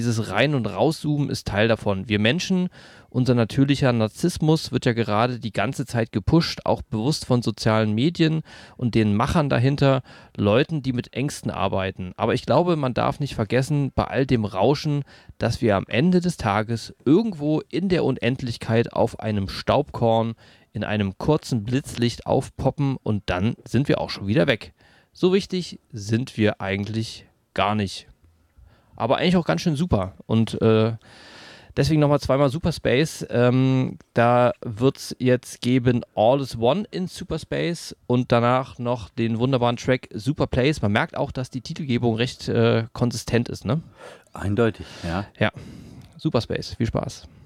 Dieses Rein- und Rauszoomen ist Teil davon. Wir Menschen, unser natürlicher Narzissmus wird ja gerade die ganze Zeit gepusht, auch bewusst von sozialen Medien und den Machern dahinter, Leuten, die mit Ängsten arbeiten. Aber ich glaube, man darf nicht vergessen, bei all dem Rauschen, dass wir am Ende des Tages irgendwo in der Unendlichkeit auf einem Staubkorn in einem kurzen Blitzlicht aufpoppen und dann sind wir auch schon wieder weg. So wichtig sind wir eigentlich gar nicht. Aber eigentlich auch ganz schön super. Und deswegen nochmal zweimal Super Space. Da wird es jetzt geben All is One in Super Space und danach noch den wunderbaren Track Super Place. Man merkt auch, dass die Titelgebung recht konsistent ist, ne? Eindeutig, ja. Ja, Super Space. Viel Spaß.